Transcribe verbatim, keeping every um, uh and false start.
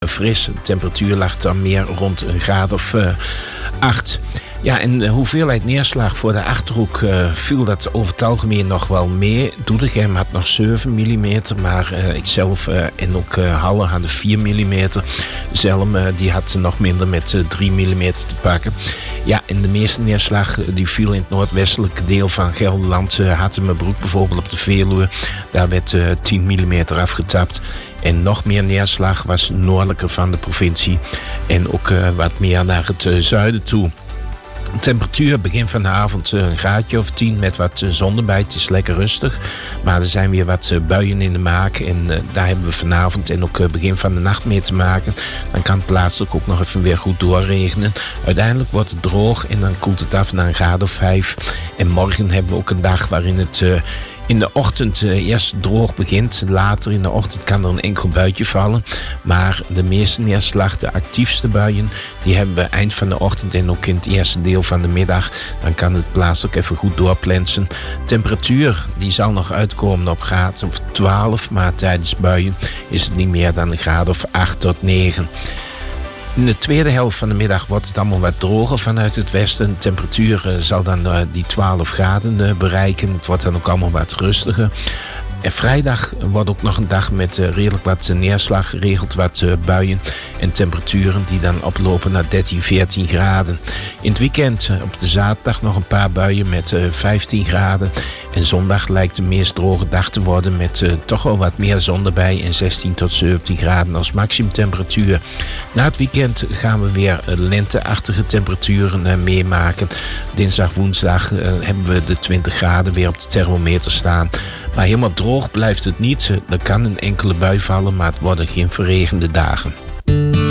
fris. De temperatuur lag dan meer rond een graad of uh, acht. Ja, en de hoeveelheid neerslag voor de Achterhoek uh, viel dat over het algemeen nog wel mee. Doetinchem had nog zeven millimeter, maar uh, ikzelf uh, en ook uh, Halle hadden vier millimeter. Zelm uh, die had nog minder met uh, drie millimeter te pakken. Ja, en de meeste neerslag uh, die viel in het noordwestelijke deel van Gelderland. Uh, Hattemerbroek bijvoorbeeld op de Veluwe. Daar werd uh, tien millimeter afgetapt. En nog meer neerslag was noordelijker van de provincie. En ook uh, wat meer naar het uh, zuiden toe. De temperatuur begin van de avond een graadje of tien met wat zon erbij. Het is lekker rustig. Maar er zijn weer wat buien in de maak. En uh, daar hebben we vanavond en ook uh, begin van de nacht mee te maken. Dan kan het plaatselijk ook nog even weer goed doorregenen. Uiteindelijk wordt het droog en dan koelt het af naar een graad of vijf. En morgen hebben we ook een dag waarin het Uh, in de ochtend uh, eerst droog begint. Later in de ochtend kan er een enkel buitje vallen. Maar de meeste neerslag, de actiefste buien, die hebben we eind van de ochtend en ook in het eerste deel van de middag. Dan kan het plaatselijk even goed doorplensen. Temperatuur, die zal nog uitkomen op graad of twaalf. Maar tijdens buien is het niet meer dan een graad of acht tot negen. In de tweede helft van de middag wordt het allemaal wat droger vanuit het westen. De temperatuur uh, zal dan uh, die twaalf graden uh, bereiken. Het wordt dan ook allemaal wat rustiger. En vrijdag wordt ook nog een dag met uh, redelijk wat uh, neerslag, geregeld wat uh, buien en temperaturen die dan oplopen naar dertien, veertien graden. In het weekend uh, op de zaterdag nog een paar buien met uh, vijftien graden. En zondag lijkt de meest droge dag te worden met uh, toch wel wat meer zon erbij en zestien tot zeventien graden als maximumtemperatuur. Na het weekend gaan we weer uh, lenteachtige temperaturen uh, meemaken. Dinsdag, woensdag uh, hebben we de twintig graden weer op de thermometer staan. Maar helemaal droog blijft het niet. Er kan een enkele bui vallen, maar het worden geen verregende dagen.